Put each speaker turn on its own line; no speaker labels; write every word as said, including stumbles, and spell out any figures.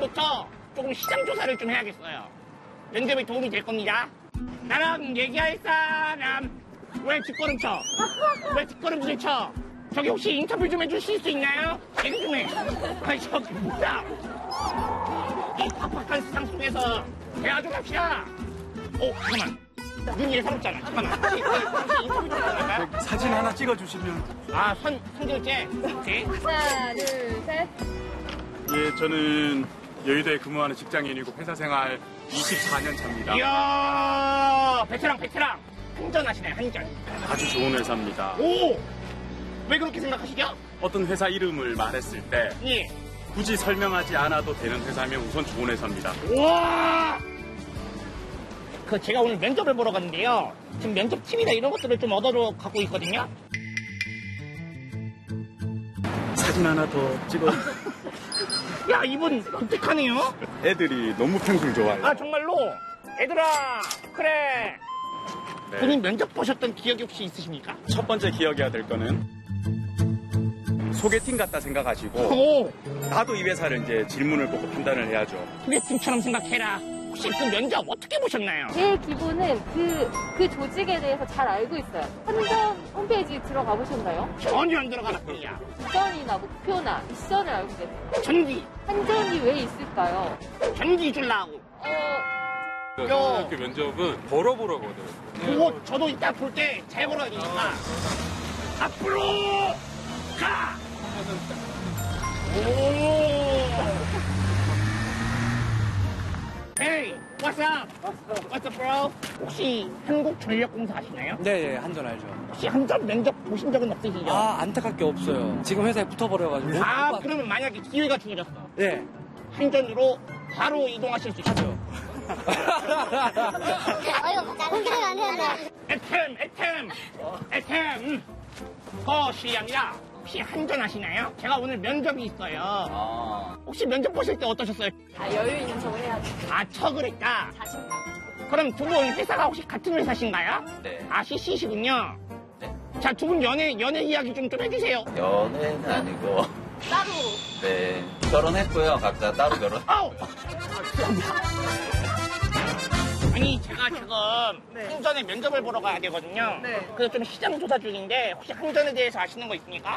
오늘부터 조금 시장 조사를 좀 해야겠어요. 면접에 도움이 될 겁니다. 나랑 얘기할 사람 왜 뒷걸음 쳐? 왜 뒷걸음질 쳐? 저기 혹시 인터뷰 좀 해주실 수 있나요? 얘기 좀 해. 아니 저기 뭐야? 이 팍팍한 세상 속에서 대화 좀 합시다. 오 잠깐만. 눈이 예사롭잖아. 잠깐만. 혹시, 혹시 인터뷰 좀 가능할까요?
사진 하나 찍어주시면.
아, 선, 선글제? 오케이.
하나, 둘, 셋.
예, 저는 여의도에 근무하는 직장인이고 회사 생활 이십사 년 차입니다.
이야, 베테랑, 베테랑. 한전하시네, 한전.
아주 좋은 회사입니다.
오! 왜 그렇게 생각하시죠?
어떤 회사 이름을 말했을 때
예.
굳이 설명하지 않아도 되는 회사면 우선 좋은 회사입니다.
우와! 그 제가 오늘 면접을 보러 갔는데요. 지금 면접 팁이나 이런 것들을 좀 얻어 갖고 있거든요.
사진 하나 더 찍어.
야, 이분 독특하네요.
애들이 너무 평생 좋아해요.
아, 정말로? 얘들아, 그래.
네.
본인 면접 보셨던 기억이 혹시 있으십니까?
첫 번째 기억해야 될 거는 소개팅 같다 생각하시고
오!
나도 이 회사를 이제 질문을 보고 판단을 해야죠.
소개팅처럼 생각해라. 혹시 그 면접 어떻게 보셨나요?
제일 기본은 그, 그 조직에 대해서 잘 알고 있어요. 한전 홈페이지 들어가 보셨나요?
전혀 안 들어가봤습니다.
비전이나 목표나 미션을 알고 계세요.
전기,
한전이 왜 있을까요?
전기 줄라고.
어,
요.
그 면접은 벌어보라거든.
그거 저도 이따 볼 때 잘 걸어야 되니까. 앞으로 가! 오! Hey, what's up? What's up, bro? 혹시 한국전력공사 아시나요?
네, 예, 한전 알죠.
혹시 한전 면접 보신 적은 없으시죠?
아, 안타깝게 없어요. 지금 회사에 붙어버려가지고.
아,
못
그러면 만약에 기회가 주어졌어.
네.
한전으로 바로 이동하실 수 있죠.
어이구, 공개가 안 되는데.
에템, 에템, 에템. 거 실례합니다. 혹시 한전 아시나요? 제가 오늘 면접이 있어요. 혹시 면접 보실 때 어떠셨어요?
아, 여유 있는 척을 해야지.
아, 척을 했다.
자신감.
그럼 두 분 회사가 혹시 같은 회사신가요?
네.
아, 씨씨시군요.
네.
자, 두 분 연애, 연애 이야기 좀, 좀 해주세요.
연애는 아니고,
따로.
네. 결혼했고요. 각자 따로 결혼.
아우! 아니, 제가 지금 한전에 면접을 보러 가야 되거든요.
네.
그래서 좀 시장 조사 중인데, 혹시 한전에 대해서 아시는 거 있습니까?